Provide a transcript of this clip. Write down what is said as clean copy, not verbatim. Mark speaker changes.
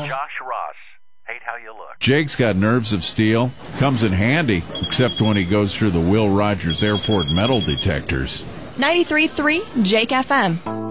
Speaker 1: Josh Ross. Hate how you look.
Speaker 2: Jake's got nerves of steel. Comes in handy, except when he goes through the Will Rogers Airport metal detectors.
Speaker 3: 93.3 Jake FM.